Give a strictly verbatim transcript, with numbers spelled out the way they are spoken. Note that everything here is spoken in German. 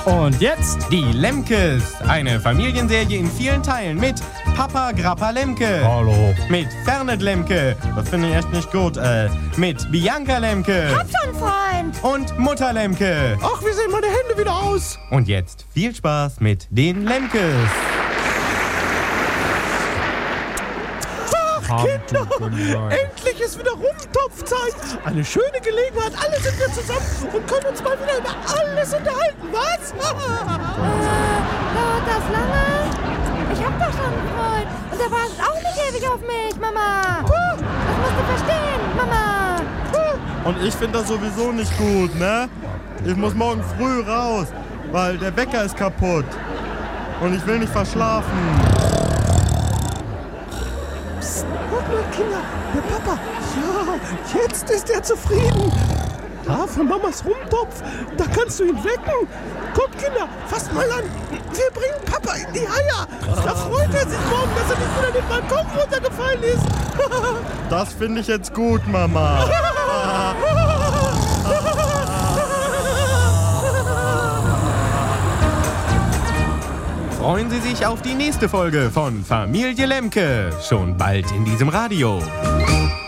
Und jetzt die Lemkes. Eine Familienserie in vielen Teilen mit Papa Grappa Lemke. Hallo. Mit Fernet Lemke. Das finde ich echt nicht gut. Äh, mit Bianca Lemke. Hab schon, Freund. Und Mutter Lemke. Ach, wie sehen meine Hände wieder aus? Und jetzt viel Spaß mit den Lemkes. Ach, Kinder, endlich ist wieder Rumtopfzeit. Eine schöne Gelegenheit. Alle sind wir zusammen und können uns mal wieder über alles unterhalten. Was? Äh, dauert das lange? Ich hab doch schon einen Freund. Und der wartet auch nicht ewig auf mich, Mama. Das musst du verstehen, Mama. Und ich finde das sowieso nicht gut, ne? Ich muss morgen früh raus, weil der Wecker ist kaputt. Und ich will nicht verschlafen. Guck mal, Kinder, der Papa. Ja, jetzt ist er zufrieden. Da für Mamas Rumtopf, da kannst du ihn wecken. Guck, Kinder, fasst mal an. Wir bringen Papa in die Eier. Da freut er sich morgen, dass er nicht wieder den Balkon runtergefallen ist. Das finde ich jetzt gut, Mama. Freuen Sie sich auf die nächste Folge von Familie Lemke. Schon bald in diesem Radio.